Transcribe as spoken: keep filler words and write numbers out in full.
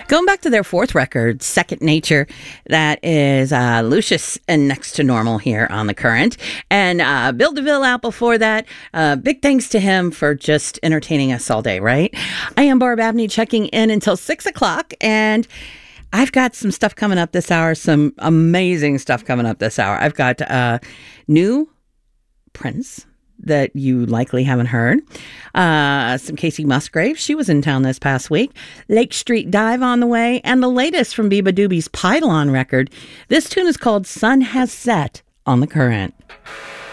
Going back to their fourth record, Second Nature, that is uh, Lucius and Next to Normal here on The Current. And uh, Bill DeVille out before that. Uh, big thanks to him for just entertaining us all day, right? I am Barb Abney, checking in until six o'clock, and I've got some stuff coming up this hour, some amazing stuff coming up this hour. I've got uh, new Prince that you likely haven't heard. Uh, some Casey Musgrave. She was in town this past week. Lake Street Dive on the way. And the latest from Biba Doobie's Pylon record. This tune is called Sun Has Set on The Current.